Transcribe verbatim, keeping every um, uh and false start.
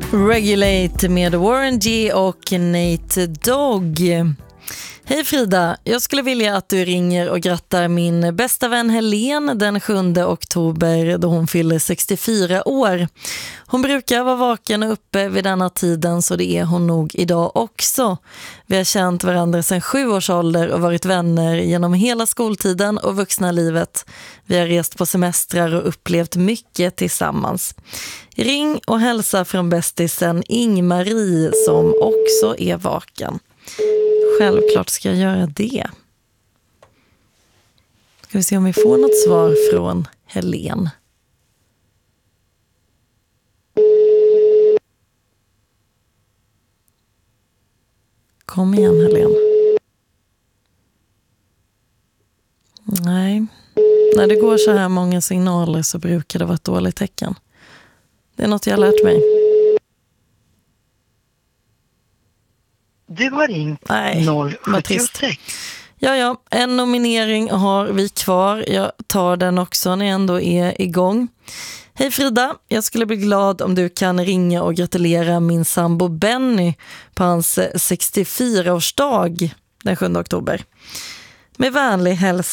Regulate med Warren G och Nate Dogg. Hej Frida, jag skulle vilja att du ringer och grattar min bästa vän Helen den sjunde oktober då hon fyller sextiofyra år. Hon brukar vara vaken och uppe vid denna tiden, så det är hon nog idag också. Vi har känt varandra sedan sju års ålder och varit vänner genom hela skoltiden och vuxna livet. Vi har rest på semestrar och upplevt mycket tillsammans. Ring och hälsa från bästisen Ingmarie som också är vaken. Självklart ska jag göra det. Ska vi se om vi får något svar från Helen. Kom igen Helen. Nej. När det går så här många signaler så brukar det vara ett dåligt tecken. Det är något jag har lärt mig. Du har ringt Nej, noll vad trist. sjuttiosex. Ja, ja, en nominering har vi kvar. Jag tar den också när jag ändå är igång. Hej Frida, jag skulle bli glad om du kan ringa och gratulera min sambo Benny på hans sextiofyra-årsdag den sjunde oktober. Med vänlig hälsning.